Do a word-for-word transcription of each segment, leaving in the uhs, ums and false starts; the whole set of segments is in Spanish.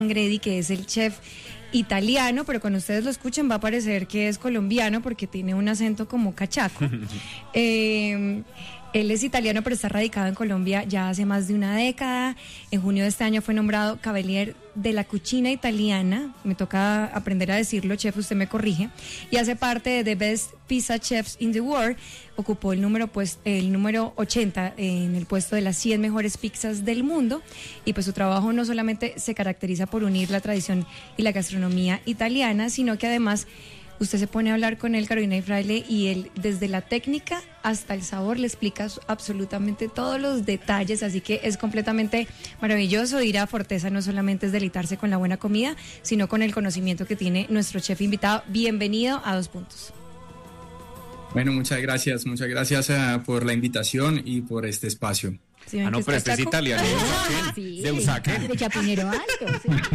Gredi, que es el chef italiano, pero cuando ustedes lo escuchen va a parecer que es colombiano porque tiene un acento como cachaco. eh, él es italiano, pero está radicado en Colombia ya hace más de una década. En junio de este año fue nombrado Cavalier de la Cucina Italiana. Me toca aprender a decirlo, chef, usted me corrige. Y hace parte de The Best Pizza Chefs in the World. Ocupó el número, pues, el número ochenta en el puesto de las cien mejores pizzas del mundo. Y pues su trabajo no solamente se caracteriza por unir la tradición y la gastronomía italiana, sino que además usted se pone a hablar con él, Carolina y Fraile, y él desde la técnica hasta el sabor le explica absolutamente todos los detalles, así que es completamente maravilloso ir a Forteza. No solamente es deleitarse con la buena comida, sino con el conocimiento que tiene nuestro chef invitado. Bienvenido a Dos Puntos. Bueno, muchas gracias, muchas gracias uh, por la invitación y por este espacio. ¿Sí, ah, no, pero este es italiano. Ah, sí, de Usaque. De Chapinero Alto.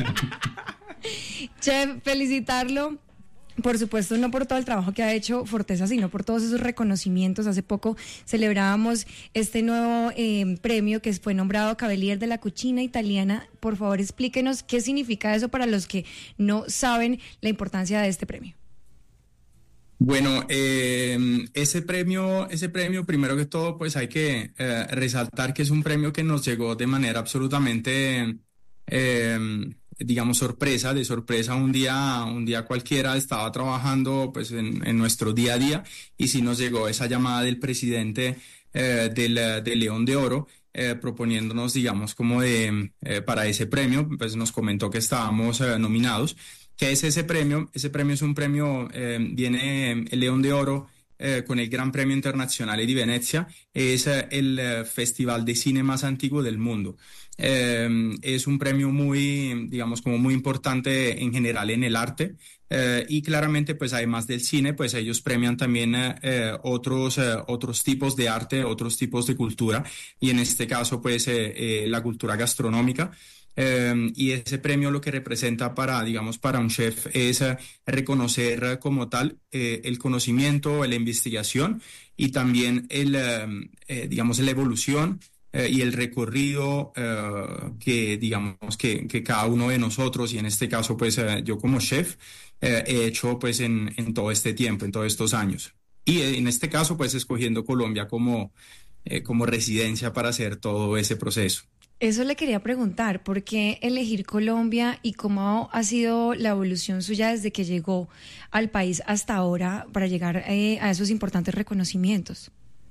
Sí. Chef, felicitarlo. Por supuesto, no por todo el trabajo que ha hecho Forteza, sino por todos esos reconocimientos. Hace poco celebrábamos este nuevo eh, premio que fue nombrado Cavalier de la Cucina Italiana. Por favor, explíquenos qué significa eso para los que no saben la importancia de este premio. Bueno, eh, ese premio, ese premio, primero que todo, pues hay que eh, resaltar que es un premio que nos llegó de manera absolutamente... Eh, digamos sorpresa, de sorpresa un día, un día cualquiera estaba trabajando pues en, en nuestro día a día y sí nos llegó esa llamada del presidente eh, del, del León de Oro eh, proponiéndonos digamos como de eh, para ese premio, pues nos comentó que estábamos eh, nominados. ¿Qué es ese premio? Ese premio es un premio, eh, viene el León de Oro Eh, con el Gran Premio Internazionale di Venezia, es eh, el eh, festival de cine más antiguo del mundo. Eh, es un premio muy, digamos, como muy importante en general en el arte eh, y claramente, pues además del cine, pues ellos premian también eh, eh, otros, eh, otros tipos de arte, otros tipos de cultura y en este caso, pues eh, eh, la cultura gastronómica. Eh, y ese premio lo que representa para, digamos, para un chef es eh, reconocer eh, como tal eh, el conocimiento, la investigación y también el, eh, eh, digamos, la evolución eh, y el recorrido eh, que, digamos, que, que cada uno de nosotros, y en este caso, pues eh, yo como chef, eh, he hecho pues en, en todo este tiempo, en todos estos años. Y eh, en este caso, pues escogiendo Colombia como, eh, como residencia para hacer todo ese proceso. Eso le quería preguntar, ¿por qué elegir Colombia y cómo ha sido la evolución suya desde que llegó al país hasta ahora para llegar eh, a esos importantes reconocimientos?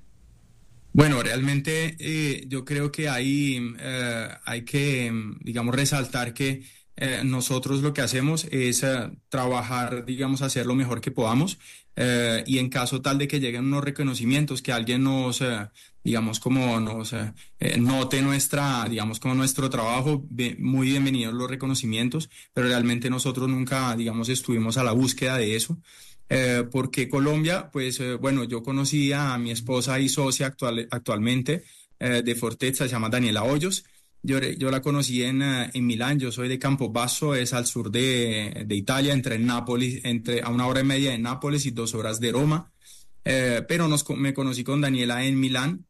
Bueno, realmente eh, yo creo que hay, eh, hay que, digamos, resaltar que eh, nosotros lo que hacemos es eh, trabajar, digamos, hacer lo mejor que podamos eh, y en caso tal de que lleguen unos reconocimientos, que alguien nos, eh, digamos, como nos eh, note nuestra, digamos, como nuestro trabajo, be- muy bienvenidos los reconocimientos, pero realmente nosotros nunca, digamos, estuvimos a la búsqueda de eso. Eh, porque Colombia, pues eh, bueno, yo conocí a mi esposa y socia actual, actualmente eh, de Forteza, se llama Daniela Hoyos. Yo, yo la conocí en, uh, en Milán, yo soy de Campobasso, es al sur de, de Italia, entre Nápoles, entre a una hora y media de Nápoles y dos horas de Roma. Eh, pero nos, me conocí con Daniela en Milán.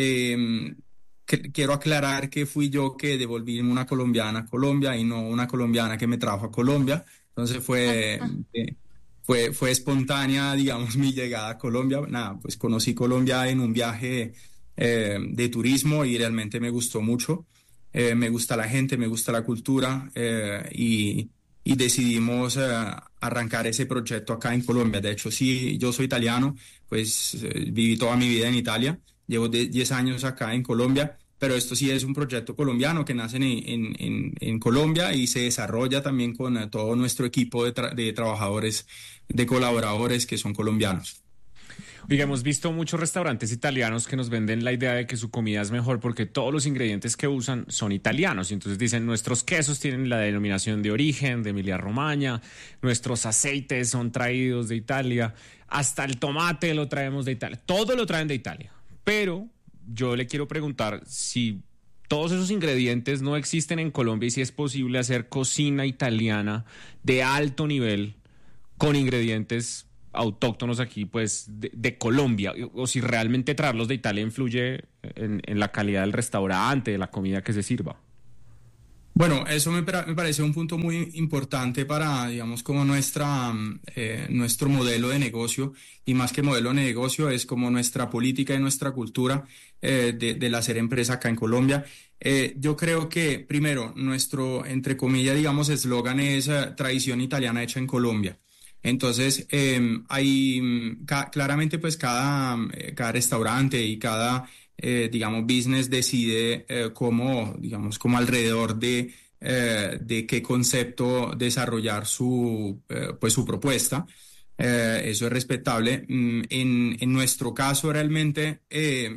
Eh, que, quiero aclarar que fui yo que devolví una colombiana a Colombia y no una colombiana que me trajo a Colombia. Entonces fue... Eh, Fue, fue espontánea, digamos, mi llegada a Colombia. Nada, pues conocí Colombia en un viaje eh, de turismo y realmente me gustó mucho. Eh, me gusta la gente, me gusta la cultura eh, y, y decidimos eh, arrancar ese proyecto acá en Colombia. De hecho, sí, yo soy italiano, pues eh, viví toda mi vida en Italia. Llevo diez años acá en Colombia. Pero esto sí es un proyecto colombiano que nace en, en, en, en Colombia y se desarrolla también con uh, todo nuestro equipo de, tra- de trabajadores, de colaboradores que son colombianos. Oiga, hemos visto muchos restaurantes italianos que nos venden la idea de que su comida es mejor porque todos los ingredientes que usan son italianos. Y entonces dicen, nuestros quesos tienen la denominación de origen de Emilia-Romagna, nuestros aceites son traídos de Italia, hasta el tomate lo traemos de Italia, todo lo traen de Italia. Pero yo le quiero preguntar si todos esos ingredientes no existen en Colombia y si es posible hacer cocina italiana de alto nivel con ingredientes autóctonos aquí, pues, de, de Colombia, o si realmente traerlos de Italia influye en, en la calidad del restaurante, de la comida que se sirva. Bueno, eso me, pra- me parece un punto muy importante para, digamos, como nuestra, mm, eh, nuestro modelo de negocio, y más que modelo de negocio, es como nuestra política y nuestra cultura eh, de, del hacer empresa acá en Colombia. Eh, yo creo que, primero, nuestro, entre comillas, digamos, eslogan es eh, tradición italiana hecha en Colombia. Entonces, eh, hay mm, ca- claramente, pues, cada, mm, eh, cada restaurante y cada eh, digamos, business decide eh, cómo, digamos, cómo alrededor de, eh, de qué concepto desarrollar su, eh, pues, su propuesta. Eh, eso es respetable. Mm, En, en nuestro caso, realmente, eh,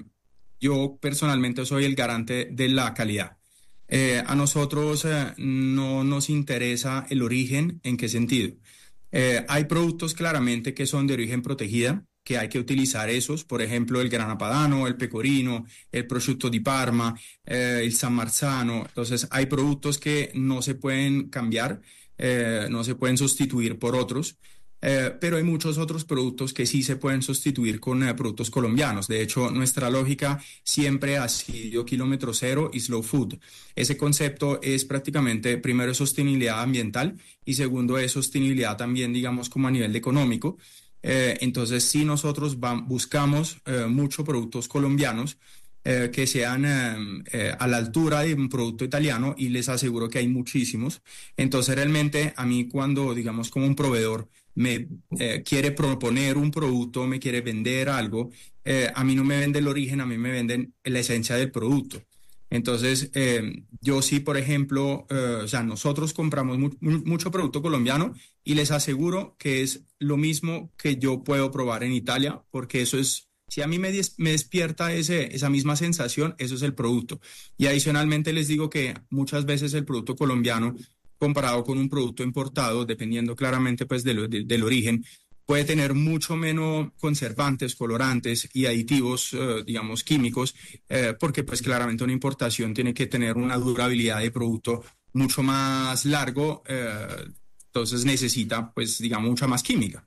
yo personalmente soy el garante de la calidad. Eh, a nosotros eh, no nos interesa el origen. ¿En qué sentido? Eh, hay productos claramente que son de origen protegida, que hay que utilizar esos, por ejemplo, el grana padano, el pecorino, el prosciutto di Parma, eh, el San Marzano. Entonces, hay productos que no se pueden cambiar, eh, no se pueden sustituir por otros. Eh, pero hay muchos otros productos que sí se pueden sustituir con eh, productos colombianos. De hecho, nuestra lógica siempre ha sido kilómetro cero y slow food. Ese concepto es prácticamente, primero, sostenibilidad ambiental y segundo, es sostenibilidad también, digamos, como a nivel económico. Eh, entonces, sí, nosotros va- buscamos eh, muchos productos colombianos eh, que sean eh, eh, a la altura de un producto italiano, y les aseguro que hay muchísimos. Entonces, realmente, a mí cuando, digamos, como un proveedor me eh, quiere proponer un producto, me quiere vender algo, eh, a mí no me vende el origen, a mí me venden la esencia del producto. Entonces, eh, yo sí, por ejemplo, eh, o sea, nosotros compramos mu- mu- mucho producto colombiano y les aseguro que es lo mismo que yo puedo probar en Italia, porque eso es, si a mí me, des- me despierta ese, esa misma sensación, eso es el producto. Y adicionalmente les digo que muchas veces el producto colombiano comparado con un producto importado, dependiendo claramente pues de lo- de- del origen, puede tener mucho menos conservantes, colorantes y aditivos, eh, digamos, químicos, eh, porque pues claramente una importación tiene que tener una durabilidad de producto mucho más largo, eh, entonces necesita pues, digamos, mucha más química.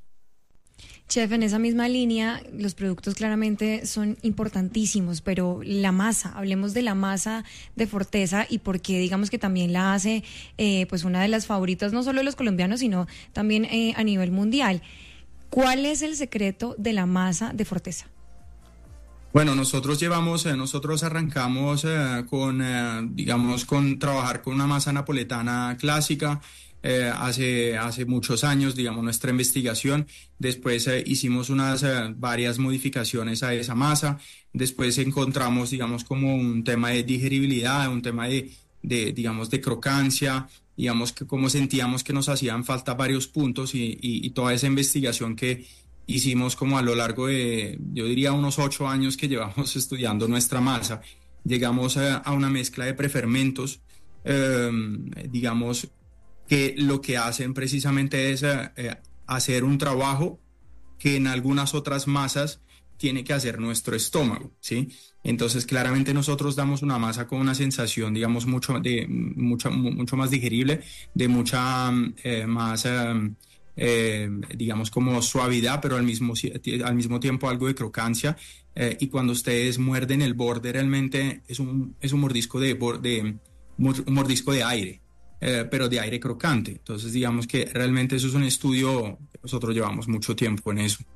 Chef, en esa misma línea, los productos claramente son importantísimos, pero la masa, hablemos de la masa de Forteza y por qué digamos que también la hace eh, pues una de las favoritas, no solo de los colombianos, sino también eh, a nivel mundial. ¿Cuál es el secreto de la masa de Forteza? Bueno, nosotros llevamos, eh, nosotros arrancamos eh, con, eh, digamos, con trabajar con una masa napoletana clásica eh, hace, hace muchos años, digamos, nuestra investigación. Después eh, hicimos unas eh, varias modificaciones a esa masa. Después encontramos, digamos, como un tema de digeribilidad, un tema de, de digamos, de crocancia, digamos, que como sentíamos que nos hacían falta varios puntos, y, y, y toda esa investigación que hicimos como a lo largo de, yo diría, unos ocho años que llevamos estudiando nuestra masa. Llegamos a, a una mezcla de prefermentos, eh, digamos, que lo que hacen precisamente es eh, eh, hacer un trabajo que en algunas otras masas tiene que hacer nuestro estómago, ¿sí? Entonces, claramente nosotros damos una masa con una sensación, digamos, mucho, de, mucho, mucho más digerible, de mucha eh, más... Eh, eh, digamos, como suavidad, pero al mismo, al mismo tiempo algo de crocancia. Eh, y cuando ustedes muerden el borde, realmente es un, es un mordisco de, de, un mordisco de aire, eh, pero de aire crocante. Entonces, digamos que realmente eso es un estudio, nosotros llevamos mucho tiempo en eso.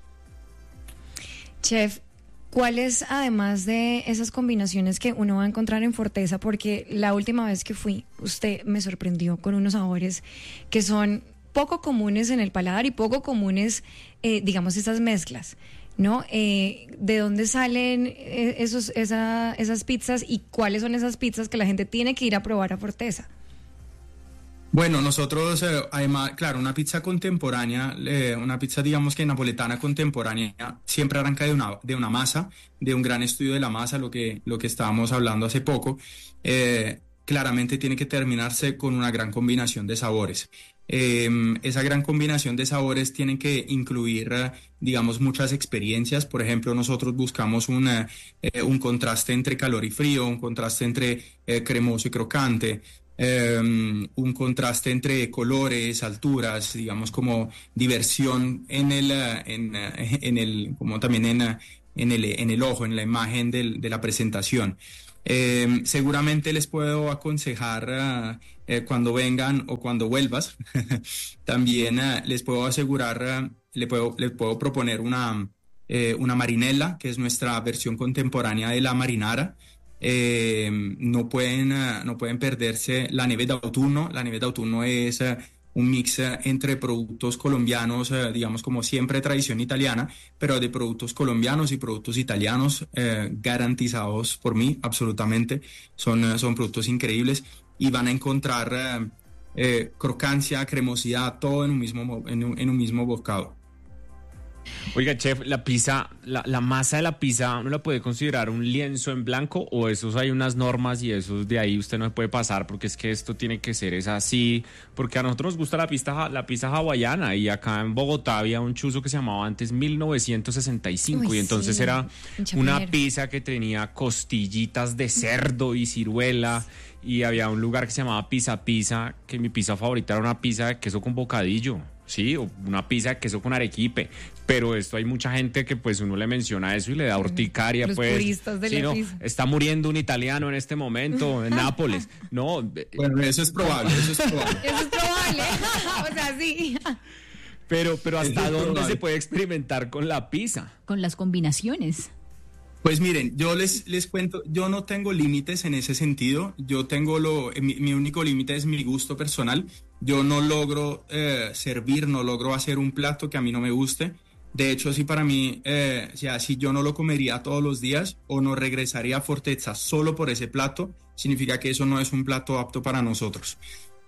Chef, ¿cuáles, además de esas combinaciones que uno va a encontrar en Forteza? Porque la última vez que fui, usted me sorprendió con unos sabores que son poco comunes en el paladar y poco comunes, eh, digamos, esas mezclas, ¿no? Eh, ¿de dónde salen esos, esa, esas pizzas y cuáles son esas pizzas que la gente tiene que ir a probar a Forteza? Bueno, nosotros, eh, además, claro, una pizza contemporánea, eh, una pizza, digamos que napoletana contemporánea, siempre arranca de una, de una masa, de un gran estudio de la masa, lo que, lo que estábamos hablando hace poco. Eh, claramente tiene que terminarse con una gran combinación de sabores. Eh, esa gran combinación de sabores tiene que incluir, eh, digamos, muchas experiencias. Por ejemplo, nosotros buscamos una, eh, un contraste entre calor y frío, un contraste entre eh, cremoso y crocante. Um, un contraste entre colores, alturas, digamos, como diversión en el, en, en el como también en, en el, en el ojo, en la imagen del, de la presentación. Eh, seguramente les puedo aconsejar uh, eh, cuando vengan o cuando vuelvas, también uh, les puedo asegurar, uh, le puedo, les puedo proponer una, eh, una marinela, que es nuestra versión contemporánea de la marinara. Eh, no pueden, uh, no pueden perderse la nieve de autunno. La nieve de autunno es uh, un mix uh, entre productos colombianos, uh, digamos como siempre tradición italiana, pero de productos colombianos y productos italianos uh, garantizados por mí, absolutamente. Son, uh, son productos increíbles y van a encontrar uh, eh, crocancia, cremosidad, todo en un mismo, en un, en un mismo bocado. Oiga, chef, la pizza, la, la masa de la pizza, ¿no la puede considerar un lienzo en blanco o esos hay unas normas y esos de ahí usted no puede pasar porque es que esto tiene que ser es así? Porque a nosotros nos gusta la pizza, la pizza hawaiana y acá en Bogotá había un chuzo que se llamaba antes mil novecientos sesenta y cinco. Uy, y entonces sí, era una pizza que tenía costillitas de cerdo y ciruela y había un lugar que se llamaba Pizza Pizza, que mi pizza favorita era una pizza de queso con bocadillo. Sí, o una pizza de queso con arequipe, pero esto hay mucha gente que pues uno le menciona eso y le da urticaria. Los pues puristas de sí, la no, pizza. Está muriendo un italiano en este momento en Nápoles, no. Bueno, eso es probable, eso es probable. Eso es probable, o sea, sí. Pero, pero ¿hasta Eso es dónde probable. se puede experimentar con la pizza? Con las combinaciones. Pues miren, yo les, les cuento, yo no tengo límites en ese sentido, yo tengo lo, mi, mi único límite es mi gusto personal, yo no logro eh, servir, no logro hacer un plato que a mí no me guste, de hecho si para mí, eh, o sea, si yo no lo comería todos los días o no regresaría a Fortezza solo por ese plato, significa que eso no es un plato apto para nosotros.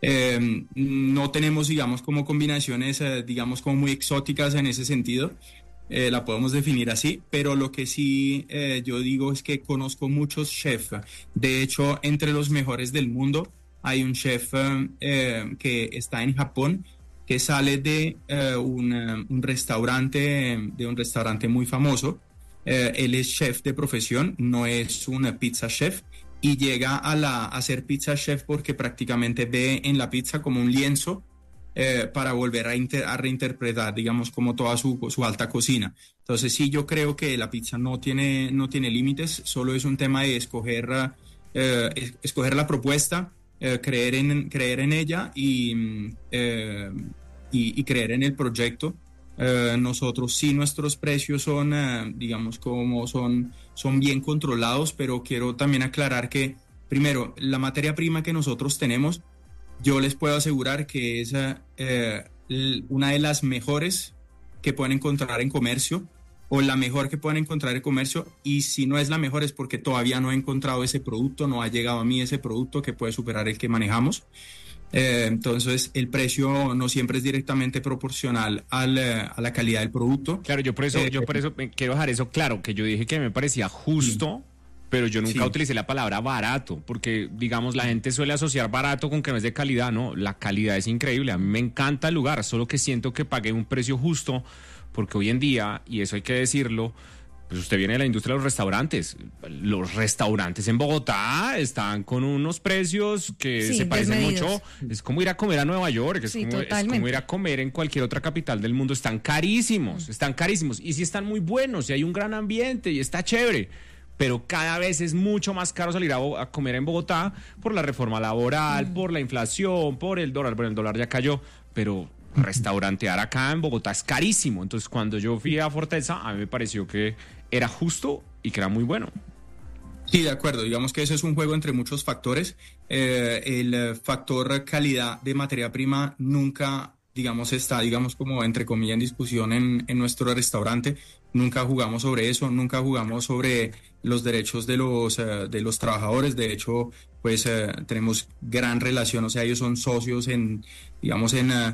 Eh, no tenemos, digamos, como combinaciones, eh, digamos, como muy exóticas en ese sentido. Eh, la podemos definir así, pero lo que sí eh, yo digo es que conozco muchos chefs. De hecho, entre los mejores del mundo hay un chef eh, que está en Japón, que sale de eh, un, un restaurante, de un restaurante muy famoso. Eh, él es chef de profesión, no es un pizza chef, y llega a, la, a ser pizza chef porque prácticamente ve en la pizza como un lienzo Eh, para volver a, inter, a reinterpretar, digamos, como toda su, su alta cocina. Entonces sí, yo creo que la pizza no tiene, no tiene límites, solo es un tema de escoger, eh, es, escoger la propuesta, eh, creer, en, creer en ella y, eh, y, y creer en el proyecto. Eh, nosotros sí, nuestros precios son, eh, digamos, como son, son bien controlados, pero quiero también aclarar que, primero, la materia prima que nosotros tenemos, yo les puedo asegurar que es eh, una de las mejores que pueden encontrar en comercio o la mejor que pueden encontrar en comercio, y si no es la mejor es porque todavía no he encontrado ese producto, no ha llegado a mí ese producto que puede superar el que manejamos. Eh, entonces el precio no siempre es directamente proporcional al, a la calidad del producto. Claro, yo por eso, eh, yo por eso quiero dejar eso claro, que yo dije que me parecía justo. Sí. Pero yo nunca sí. utilicé la palabra barato, porque, digamos, la gente suele asociar barato con que no es de calidad. No, la calidad es increíble. A mí me encanta el lugar, solo que siento que pagué un precio justo, porque hoy en día, y eso hay que decirlo, pues usted viene de la industria de los restaurantes. Los restaurantes en Bogotá están con unos precios que sí, se parecen mucho. Es como ir a comer a Nueva York, es, sí, como, es como ir a comer en cualquier otra capital del mundo. Están carísimos, están carísimos. Y sí están muy buenos, y hay un gran ambiente, y está chévere. Pero cada vez es mucho más caro salir a, a comer en Bogotá por la reforma laboral, mm. por la inflación, por el dólar. Bueno, el dólar ya cayó, pero restaurantear acá en Bogotá es carísimo. Entonces, cuando yo fui a Fortezza, a mí me pareció que era justo y que era muy bueno. Sí, de acuerdo. Digamos que eso es un juego entre muchos factores. Eh, el factor calidad de materia prima nunca, digamos, está, digamos, como entre comillas en discusión en, en nuestro restaurante. Nunca jugamos sobre eso, nunca jugamos sobre los derechos de los, uh, de los trabajadores. De hecho, pues uh, tenemos gran relación, o sea, ellos son socios en, digamos, en, uh,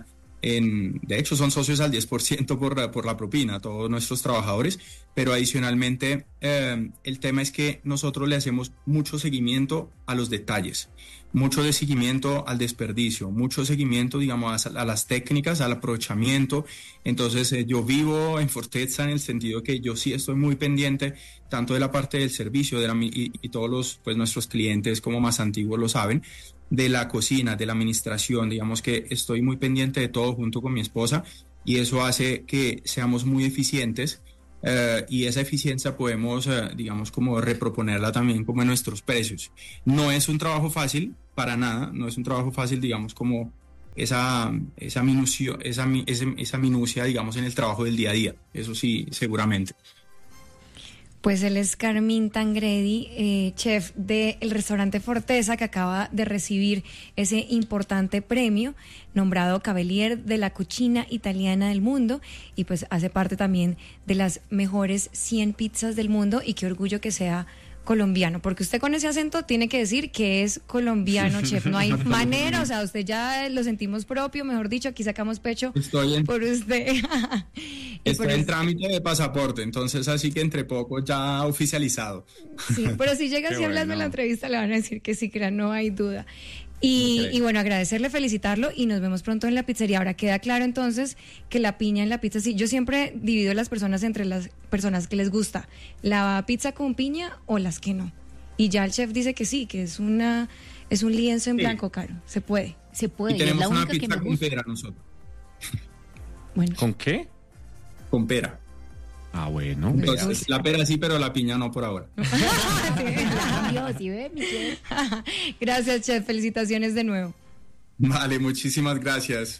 en de hecho son socios al diez por ciento por, por la propina, todos nuestros trabajadores, pero adicionalmente uh, el tema es que nosotros le hacemos mucho seguimiento a los detalles, mucho de seguimiento al desperdicio, mucho seguimiento, digamos, a, a las técnicas, al aprovechamiento. Entonces eh, yo vivo en Fortezza en el sentido que yo sí estoy muy pendiente tanto de la parte del servicio de la, y, y todos los, pues, nuestros clientes como más antiguos lo saben, de la cocina, de la administración, digamos que estoy muy pendiente de todo junto con mi esposa y eso hace que seamos muy eficientes eh, y esa eficiencia podemos, eh, digamos, como reproponerla también como en nuestros precios. No es un trabajo fácil, para nada, no es un trabajo fácil, digamos, como esa, esa, minucio, esa, esa, esa minucia, digamos, en el trabajo del día a día, eso sí, seguramente. Pues él es Carmín Tangredi, eh, chef del restaurante Forteza, que acaba de recibir ese importante premio, nombrado Cavalier de la Cucina Italiana del Mundo, y pues hace parte también de las mejores cien pizzas del mundo, y qué orgullo que sea colombiano, porque usted con ese acento tiene que decir que es colombiano, chef, no hay manera, o sea, usted ya lo sentimos propio, mejor dicho, aquí sacamos pecho Estoy en, por usted. Estoy en trámite de pasaporte, entonces así que entre poco ya oficializado. Sí, pero si llega así bueno. hablando en la entrevista le van a decir que sí, que no hay duda. Y, okay. y bueno, agradecerle, felicitarlo y nos vemos pronto en la pizzería. Ahora queda claro entonces que la piña en la pizza, sí, yo siempre divido a las personas entre las personas que les gusta la pizza con piña o las que no. Y ya el chef dice que sí, que es una es un lienzo en sí. blanco, Caro. Se puede. Se puede. Y tenemos es la una única pizza que me con gusta. pera nosotros. Bueno. ¿Con qué? Con pera. Ah, bueno. Entonces, la pera sí, pero la piña no por ahora. Dios, ¿sí ve, Michelle? Gracias, chef. Felicitaciones de nuevo. Vale, muchísimas gracias.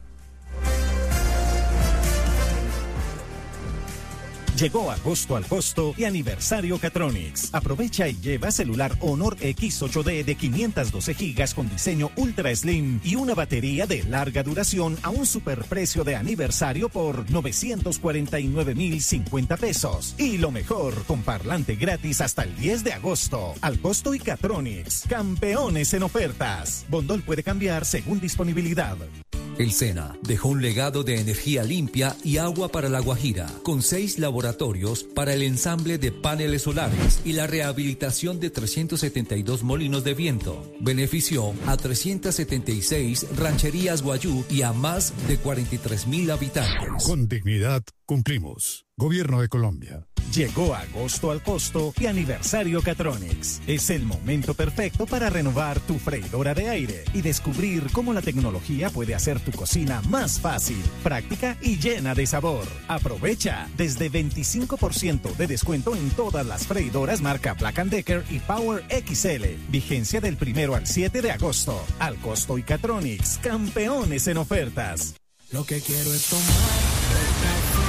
Llegó agosto al costo y aniversario Catronics. Aprovecha y lleva celular Honor X ocho D de quinientos doce gigas con diseño Ultra Slim y una batería de larga duración a un superprecio de aniversario por novecientos cuarenta y nueve mil cincuenta pesos. Y lo mejor, con parlante gratis hasta el diez de agosto. Al costo y Catronics, campeones en ofertas. Bondol puede cambiar según disponibilidad. El SENA dejó un legado de energía limpia y agua para La Guajira, con seis laboratorios para el ensamble de paneles solares y la rehabilitación de trescientos setenta y dos molinos de viento. Benefició a trescientas setenta y seis rancherías guayú y a más de cuarenta y tres mil habitantes. Con dignidad cumplimos. Gobierno de Colombia. Llegó agosto al costo y aniversario Catronics. Es el momento perfecto para renovar tu freidora de aire y descubrir cómo la tecnología puede hacer tu cocina más fácil, práctica y llena de sabor. Aprovecha desde veinticinco por ciento de descuento en todas las freidoras marca Black and Decker y Power X L. Vigencia del primero al siete de agosto. Al costo y Catronics, campeones en ofertas. Lo que quiero es tomar